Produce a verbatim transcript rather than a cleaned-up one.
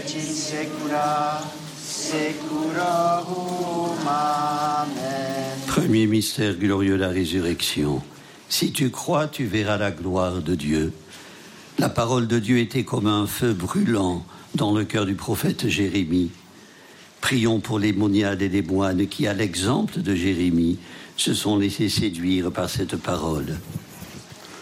et in saecula saeculorum. Amen. Premier mystère glorieux, la résurrection. Si tu crois, tu verras la gloire de Dieu. La parole de Dieu était comme un feu brûlant dans le cœur du prophète Jérémie. Prions pour les moniades et les moines qui, à l'exemple de Jérémie, se sont laissés séduire par cette parole.